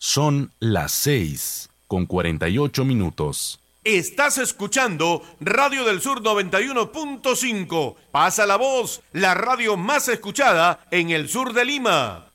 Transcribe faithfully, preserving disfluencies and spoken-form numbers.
Son las seis con cuarenta y ocho minutos. Estás escuchando Radio del Sur noventa y uno punto cinco. Pasa la voz, la radio más escuchada en el sur de Lima.